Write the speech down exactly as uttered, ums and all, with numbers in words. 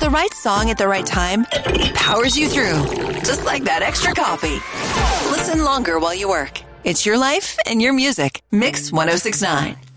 the right song at the right time powers you through, just like that extra coffee. Listen longer while you work. It's your life and your music. Mix one oh six point nine.